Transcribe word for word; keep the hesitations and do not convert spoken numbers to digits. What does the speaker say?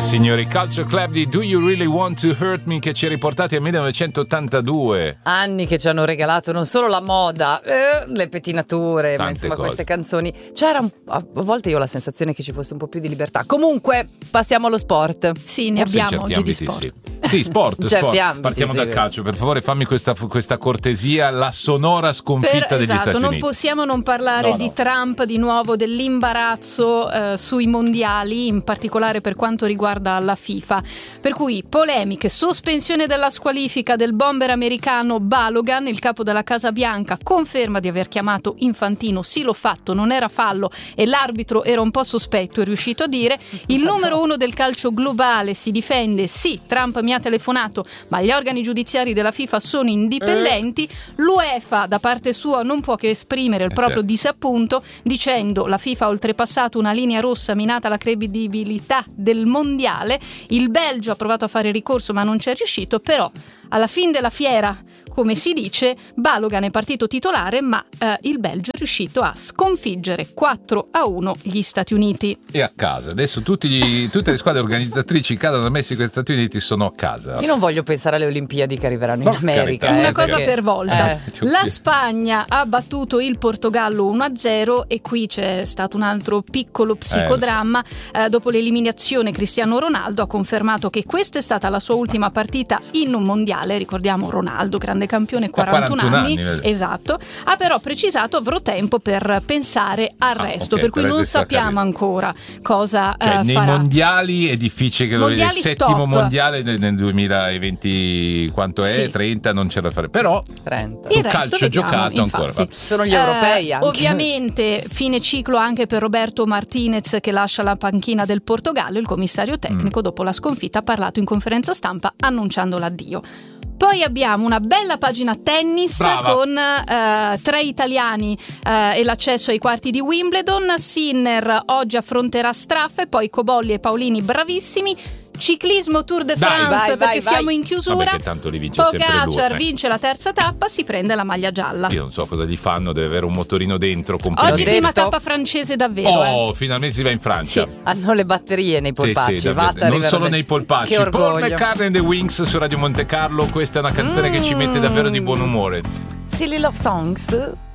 signori, Culture Club di Do You Really Want to Hurt Me, che ci ha riportati al millenovecentottantadue. Anni che ci hanno regalato non solo la moda, eh, le pettinature, Tante ma insomma cose. queste canzoni. C'era un, a volte io ho la sensazione che ci fosse un po' più di libertà. Comunque passiamo allo sport. Sì, ne Forse in abbiamo certi oggi di ambiti sport. sì. Sì, sport, In certi sport. ambiti, Partiamo sì, dal vero. calcio, per favore, fammi questa, questa cortesia, la sonora sconfitta Per- degli esatto, Stati non Uniti. possiamo non parlare No, di no. Trump, di nuovo dell'imbarazzo eh, sui mondiali, in particolare per quanto riguarda la FIFA. Per cui polemiche, sospensione della squalifica del bomber americano Balogan, il capo della Casa Bianca conferma di aver chiamato Infantino, sì l'ho fatto, non era fallo e l'arbitro era un po' sospetto, è riuscito a dire. Il numero uno del calcio globale si difende, sì, Trump mi ha telefonato, ma gli organi giudiziari della FIFA sono indipendenti. L'UEFA da parte sua non può che esprimere il Eh, proprio certo. disappunto dicendo la FIFA ha oltrepassato una linea rossa minata la credibilità del mondiale. Il Belgio ha provato a fare ricorso ma non c'è riuscito, però alla fine della fiera, come si dice, Balogan è partito titolare, ma eh, il Belgio è riuscito a sconfiggere quattro a uno gli Stati Uniti. E a casa. Adesso tutti gli- tutte le squadre organizzatrici in Canada, Messico e Stati Uniti sono a casa. Io non voglio pensare alle Olimpiadi che arriveranno in No, America. carità, Una eh, cosa perché- per volta. eh. La Spagna ha battuto il Portogallo uno a zero e qui c'è stato un altro piccolo psicodramma. Eh, dopo l'eliminazione Cristiano Ronaldo ha confermato che questa è stata la sua ultima partita in un mondiale. Ricordiamo Ronaldo, grande campione, quarantuno, quarantuno anni, anni, vedi. esatto. Ha però precisato avrò tempo per pensare al Ah, resto, ok, per cui per non restare sappiamo a ancora cosa Cioè, eh, nei farà. mondiali è difficile che lo vedi. Il Mondiali settimo stop. mondiale nel, nel duemilaventi, quanto è? Sì. trenta, non ce la fare. Però trenta. Il sul resto calcio vediamo, giocato ancora. infatti. Sono gli europei Eh, anche. Ovviamente fine ciclo anche per Roberto Martinez che lascia la panchina del Portogallo. Il commissario tecnico dopo la sconfitta ha parlato in conferenza stampa annunciando l'addio. Poi abbiamo una bella pagina tennis Brava. con eh, tre italiani eh, e l'accesso ai quarti di Wimbledon. Sinner oggi affronterà Straffe, poi Cobolli e Paolini bravissimi. Ciclismo Tour de Dai. France, Vai, vai, perché vai. siamo in chiusura. Vabbè, che tanto li vince sempre lui, Pogacar eh. vince la terza tappa, si prende la maglia gialla. io non so cosa gli fanno, deve avere un motorino dentro Oggi complimenti. L'ho prima detto. tappa francese davvero. eh. Oh, finalmente si va in Francia. Sì. Hanno le batterie nei polpacci. Sì, sì, Vatta davvero. non arrivano solo de- nei polpacci. Che Paul orgoglio. McCartney and the Wings su Radio Monte Carlo. Questa è una canzone che ci mette davvero di buon umore. Silly Love Songs.